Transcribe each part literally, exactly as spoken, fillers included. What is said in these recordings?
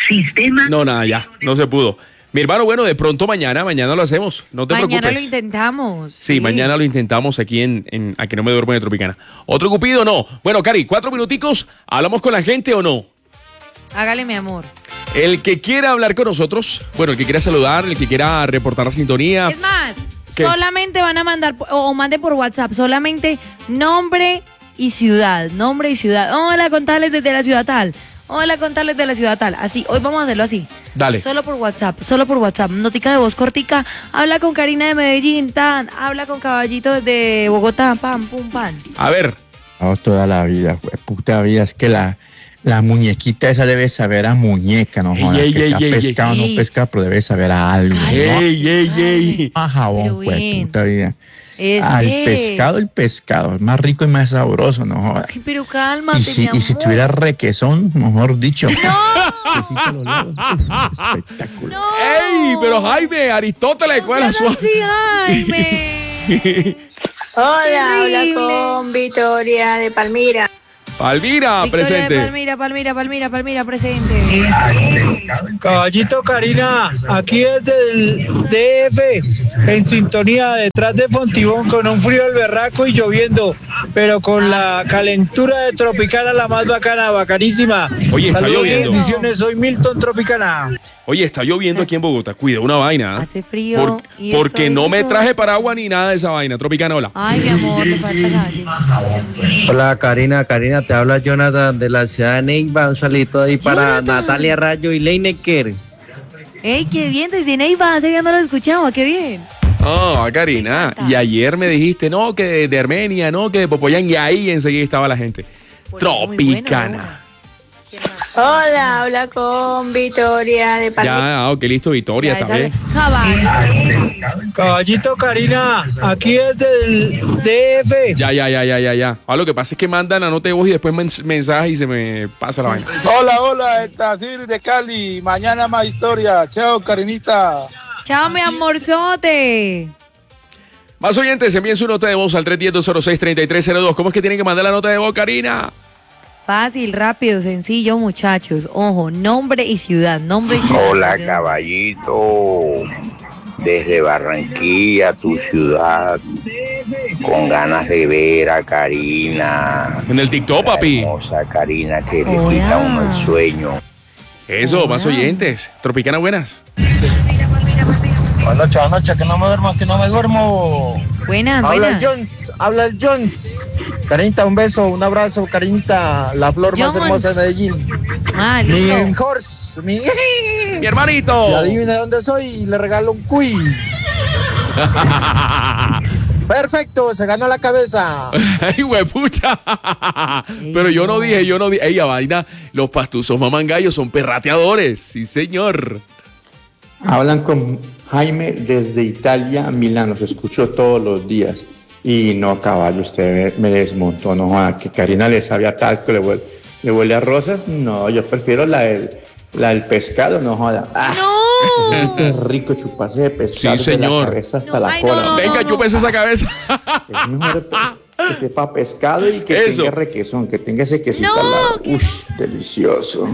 Sistema. No, nada, ya, no se pudo. Mi hermano, bueno, de pronto mañana, mañana lo hacemos, no te mañana preocupes. Mañana lo intentamos. Sí, sí, mañana lo intentamos aquí en, en Aquí no me duermo de Tropicana. ¿Otro cupido no? Bueno, Cari, cuatro minuticos, ¿hablamos con la gente o no? Hágale, mi amor. El que quiera hablar con nosotros, bueno, el que quiera saludar, el que quiera reportar la sintonía. Es más, ¿qué? Solamente van a mandar, o, o mande por WhatsApp, solamente nombre y ciudad, nombre y ciudad. Hola, contales desde la ciudad tal. Hola, contarles de la ciudad tal. Así, hoy vamos a hacerlo así. Dale. Solo por WhatsApp, solo por WhatsApp. Notica de voz cortica. Habla con Karina de Medellín, tan. Habla con Caballito de Bogotá, pam, pum, pam. A ver. No, toda la vida, güey, puta vida. Es que la, la muñequita esa debe saber a muñeca, ¿no? Joder, Ey, que ey, sea ey, pescado o ey. no pescado, pero debe saber a algo, ¿no? Ey, ey, ey. A jabón, Pero güey, bien. puta vida. Es Al que- pescado, el pescado. Es más rico y más sabroso, ¿no? Joder. Ay, pero cálmate, Y si, mi amor. y si tuviera requesón, mejor dicho. ¡No! Quesito a los lados. Uf, espectacular. ¡No! ¡Ey! Pero Jaime, Aristóteles, No ¿cuál es seas la así, Jaime. Hola, habla Terrible. con Victoria de Palmira. Palmira, Victoria presente. de Palmira, Palmira, Palmira, Palmira, presente. Caballito Karina, aquí desde el D F, en sintonía detrás de Fontibón, con un frío del berraco y lloviendo, pero con la calentura de Tropicana, la más bacana, bacanísima. Oye, está Saludos y lloviendo. bendiciones, soy Milton Tropicana. Oye, está lloviendo aquí en Bogotá. Cuida una vaina. ¿eh? Hace frío. Por- y porque estoy no me rico. traje paraguas ni nada de esa vaina. Tropicanola. Ay, mi amor, te falta calle. Hola Karina, Karina, te habla Jonathan de la ciudad de Neiva, un saludito ahí para Jonathan. Natalia Rayo y Leinecker. Ey, qué bien, desde Neiva, hace día no lo escuchaba, qué bien. Ah, Karina. encanta. Y ayer me dijiste, no, que de, de Armenia, no, que de Popoyán. Y ahí enseguida estaba la gente. Por eso, muy bueno, Tropicana. Hola, habla con Victoria de Palmira. Ya, ah, ok, listo, Victoria, Ya, está esa- bien. Cabal. Caballito Karina, aquí desde el D F. Ya, ya, ya, ya, ya, ya. Ah, lo que pasa es que mandan a nota de voz y después mens- mensaje y se me pasa la vaina. Hola, hola, esta Siri de Cali. Mañana más historia. Chao, Karinita. Chao, mi amorzote. Más oyentes, envíen su nota de voz al tres uno cero, dos cero seis, tres tres cero dos. ¿Cómo es que tienen que mandar la nota de voz, Karina? Fácil, rápido, sencillo, muchachos. Ojo, nombre y ciudad, nombre y ciudad. Hola caballito, desde Barranquilla, tu ciudad, con ganas de ver a Karina, En el TikTok, la papi. hermosa Karina que le Hola. quita a uno el sueño. Eso, Hola. más oyentes. Tropicana, buenas. Buenas noches, buenas noches, que no me duermo, que no me duermo. Buenas, Habla el buenas. Jones, habla el Jones. Karinita, un beso, un abrazo, Karinita, la flor más Jones. hermosa de Medellín. Ah, Mi listo. horse, mi... Mi hermanito. Si adivina de dónde soy, le regalo un cuy. Perfecto, se ganó la cabeza. Ay, huepucha. Pero yo no dije, yo no dije. Ey, a vaina, los pastuzos mamangallos son perrateadores. Sí, señor. Hablan con Jaime desde Italia, Milán. Los escucho todos los días. Y no, caballo, usted me desmontó. No, joda, que Karina le sabe a talco, le huele, le huele a rosas. No, yo prefiero la del, la del pescado, no joda. Ah, ¡No! qué rico chuparse de pescado. Sí, señor. De la cabeza hasta No, la ay, no, cola. no, Venga, no. yo pensé esa cabeza. Es mejor pe- que sepa pescado y que Eso. tenga requesón, que tenga ese quesito No, al lado. que- Ush, delicioso.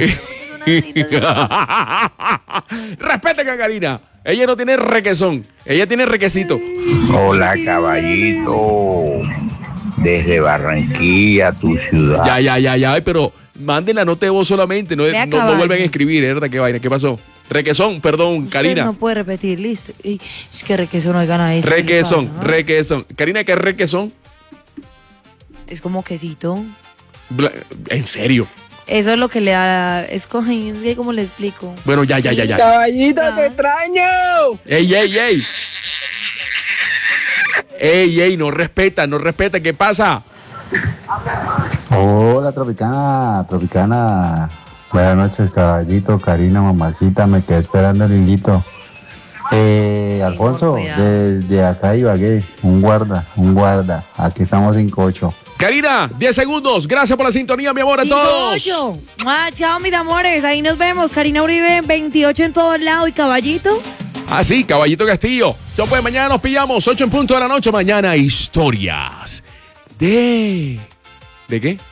Respeten a Karina. Ella no tiene requesón. Ella tiene requesito. Hola caballito, desde Barranquilla, tu ciudad. Ya, ya, ya, ya. Ay, pero manden la nota de voz solamente. No, Lea no, no caballo. vuelven a escribir, ¿eh? ¿Verdad? ¿Qué vaina? ¿Qué pasó? Requesón, perdón, Usted Karina. no puede repetir, listo. Y es que requesón, oigan a eso. ¿qué le Requesón, pasa, no? requesón. Karina, ¿qué es requesón? Es como quesito. Bla- En serio. Eso es lo que le da. Es como, es que ¿cómo le explico? Bueno, ya, ya, ya, ya. Caballito, Ah. te extraño. ¡Ey, ey, ey! ¡Ey, ey! No respeta, no respeta. ¿Qué pasa? Hola Tropicana, Tropicana. Buenas noches, caballito, Karina, mamacita, me quedé esperando el hilito. Eh, Alfonso, cuidado. desde acá Ibagué, un guarda, un guarda. Aquí estamos en cocho. Karina, diez segundos. Gracias por la sintonía, mi amor, a Sí, todos. ocho. Ah, chao, mis amores. Ahí nos vemos. Karina Uribe, veintiocho en todos lados. ¿Y Caballito? Ah, sí, Caballito Castillo. Yo pues mañana nos pillamos, ocho en punto de la noche. Mañana historias de... ¿De qué?